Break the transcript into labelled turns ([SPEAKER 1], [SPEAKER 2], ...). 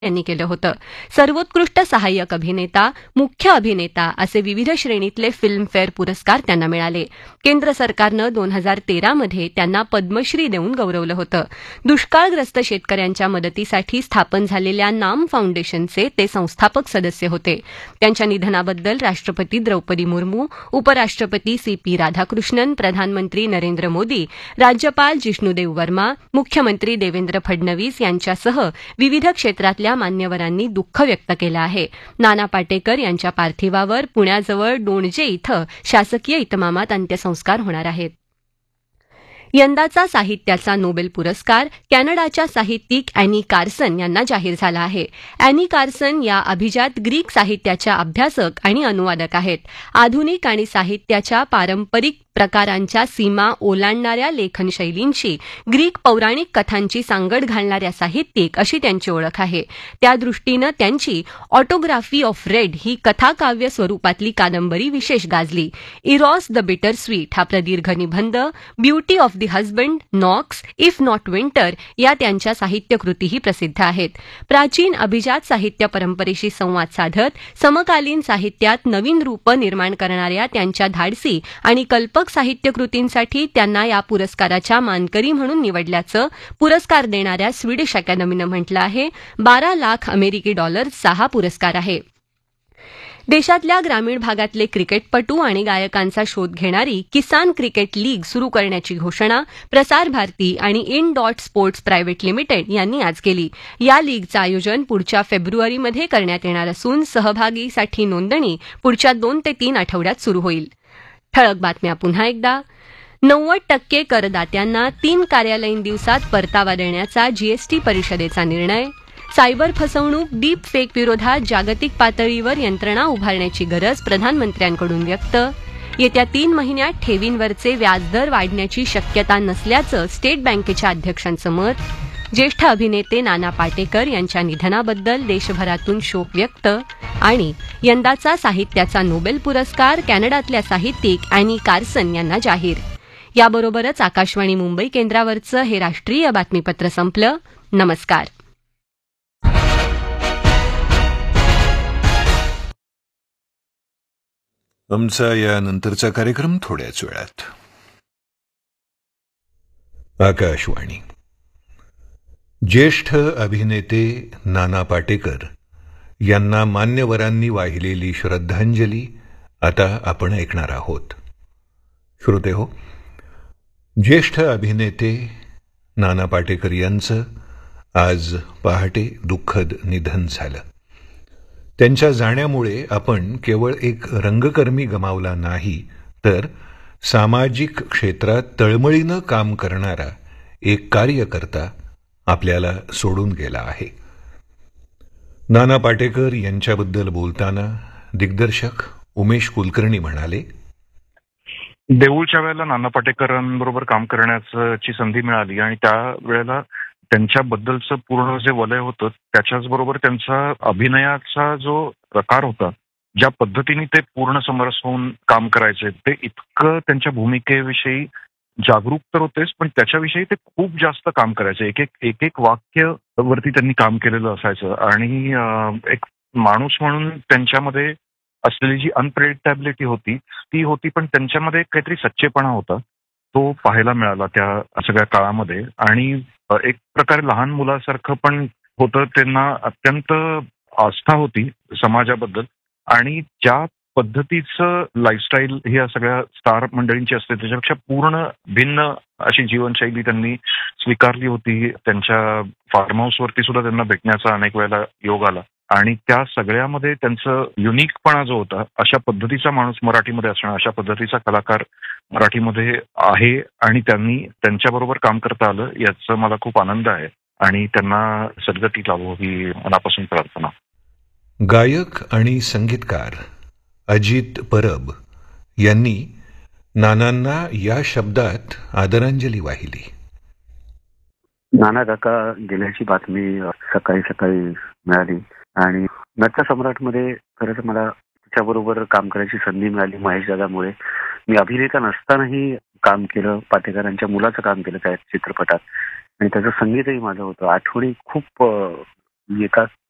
[SPEAKER 1] यांनी केलं होतं. सर्वोत्कृष्ट सहाय्यक अभिनेता, मुख्य अभिनेता असे विविध श्रेणीतले फिल्मफेअर पुरस्कार त्यांना मिळाले. केंद्र सरकारनं 2013 मध्ये त्यांना पद्मश्री देऊन गौरवलं होतं. दुष्काळग्रस्त शेतकऱ्यांच्या मदतीसाठी स्थापन झालेल्या नाम फाउंडेशनचे ते संस्थापक सदस्य होते. त्यांच्या निधनाबद्दल राष्ट्रपती द्रौपदी मुर्मू, उपराष्ट्रपती CP राधाकृष्णन, प्रधानमंत्री नरेंद्र मोदी, राज्यपाल जिष्णुदेव वर्मा, मुख्यमंत्री देवेंद्र फडणवीस यांच्यासह विविध क्षेत्रातल्या मान्यवरांनी दुःख व्यक्त केलं आहे. नाना पाटेकर यांच्या पार्थिवावर पुण्याजवळ डोणजे इथं शासकीय इतमामात अंत्यसंस्कार होणार आहेत. यंदाचा साहित्याचा नोबेल पुरस्कार कॅनडाच्या साहित्यिक अॅनी कार्सन यांना जाहीर झाला आहे. अॅनी कार्सन या अभिजात ग्रीक साहित्याच्या अभ्यासक आणि अनुवादक आहेत. आधुनिक आणि साहित्याच्या पारंपरिक प्रकारांच्या सीमा ओलांडणाऱ्या लेखनशैलींशी ग्रीक पौराणिक कथांची सांगड घालणाऱ्या साहित्यिक अशी त्यांची ओळख आहे. त्या दृष्टीनं त्यांची ऑटोग्राफी ऑफ रेड ही कथाकाव्य स्वरूपातली कादंबरी विशेष गाजली. इरॉस द बिटर स्वीट हा प्रदीर्घ निबंध, ब्युटी ऑफ द हजबंड, नॉक्स, इफ नॉट विंटर या त्यांच्या साहित्यकृतीही प्रसिद्ध आहेत. प्राचीन अभिजात साहित्य परंपरेशी संवाद साधत समकालीन साहित्यात नवीन रूपं निर्माण करणाऱ्या त्यांच्या धाडसी आणि कल्पक साहित्यकृतींसाठी त्यांना या पुरस्काराच्या मानकरी म्हणून निवडल्याचं पुरस्कार देणाऱ्या स्वीडिश अकॅदमीनं म्हटलं आहे. 12 लाख अमेरिकी डॉलर्सचा हा पुरस्कार आहे. देशातल्या ग्रामीण भागातले क्रिकेटपटू आणि गायकांचा शोध घेणारी किसान क्रिकेट लीग सुरू करण्याची घोषणा प्रसार भारती आणि in dot sports private limited यांनी आज केली. या लीगचं आयोजन पुढच्या फेब्रुवारीमध्ये करण्यात येणार असून सहभागीसाठी नोंदणी पुढच्या 2 ते 3 आठवड्यात सुरू होईल. ठळक बातम्या पुन्हा एकदा. 90% करदात्यांना 3 कार्यालयीन दिवसात परतावा देण्याचा GST परिषदेचा निर्णय. सायबर फसवणूक, डीप फेक विरोधात जागतिक पातळीवर यंत्रणा उभारण्याची गरज प्रधानमंत्र्यांकडून व्यक्त. येत्या 3 महिन्यात ठेवींवरचे व्याजदर वाढण्याची शक्यता नसल्याचं स्टेट बँकेच्या अध्यक्षांचं मत. ज्येष्ठ अभिनेते नाना पाटेकर यांच्या निधनाबद्दल देशभरातून शोक व्यक्त. आणि यंदाचा साहित्याचा नोबेल पुरस्कार कॅनडातल्या साहित्यिक अॅनी कार्सन यांना जाहीर. याबरोबरच आकाशवाणी मुंबई केंद्रावरचं हे राष्ट्रीय बातमीपत्र संपलं. नमस्कार.
[SPEAKER 2] आमचा यानंतरचा कार्यक्रम थोड्याच वेळात. आकाशवाणी. ज्येष्ठ अभिनेते नाना पाटेकर यांना मान्यवरांनी वाहिलेली श्रद्धांजली आता आपण ऐकणार आहोत. श्रोते हो, ज्येष्ठ अभिनेते नाना पाटेकर यांचं आज पहाटे दुःखद निधन झालं. त्यांच्या जाण्यामुळे आपण केवळ एक रंगकर्मी गमावला नाही, तर सामाजिक क्षेत्रात तळमळीनं काम करणारा एक कार्यकर्ता आपल्याला सोडून गेला आहे. नाना पाटेकर यांच्याबद्दल बोलताना दिग्दर्शक उमेश कुलकर्णी म्हणाले,
[SPEAKER 3] देऊळच्या वेळेला नाना पाटेकरांबरोबर काम करण्याची संधी मिळाली आणि त्या वेळेला त्यांच्याबद्दलचं पूर्ण जे वलय होतं त्याच्याच बरोबर त्यांचा अभिनयाचा जो प्रकार होता, ज्या पद्धतीने ते पूर्ण समरस होऊन काम करायचे, ते इतकं त्यांच्या भूमिकेविषयी जागरूक तर होतेच, पण त्याच्याविषयी ते खूप जास्त काम करायचे. एक एक वाक्य वरती त्यांनी काम केलेलं असायचं. आणि एक माणूस म्हणून त्यांच्यामध्ये असलेली जी अनप्रेडिक्टेबिलिटी होती ती होती, पण त्यांच्यामध्ये काहीतरी सच्चेपणा होता, तो पाहायला मिळाला त्या सगळ्या काळामध्ये. आणि एक प्रकारे लहान मुलासारखं पण होतं. त्यांना अत्यंत आस्था होती समाजाबद्दल आणि ज्या पद्धतीचं लाईफस्टाईल ही या सगळ्या स्टार मंडळींची असते त्याच्यापेक्षा पूर्ण भिन्न अशी जीवनशैली त्यांनी स्वीकारली होती. त्यांच्या फार्म हाऊसवरती सुद्धा त्यांना भेटण्याचा अनेक वेळेला योग आला आणि त्या सगळ्यामध्ये त्यांचं युनिकपणा जो होता, अशा पद्धतीचा माणूस मराठीमध्ये असणं, अशा पद्धतीचा कलाकार मराठीमध्ये आहे आणि त्यांनी त्यांच्याबरोबर काम करता आलं याचा मला खूप आनंद आहे आणि त्यांना सद्गती लाभो ही मनापासून प्रार्थना.
[SPEAKER 2] गायक आणि संगीतकार अजित परब यांनी नानांना या शब्दात आदरांजली वाहिली.
[SPEAKER 4] नाना काका गेल्याची बातमी सकाळी सकाळी मिळाली आणि नटच्या सम्राटमध्ये खरं तर मला त्याच्याबरोबर काम करायची संधी मिळाली महेश दादामुळे. मी अभिनेता नसतानाही काम केलं, पाटेकरांच्या मुलाचं काम केलं त्या चित्रपटात आणि त्याचं संगीतही माझं होतं. आठवणी खूप मी एका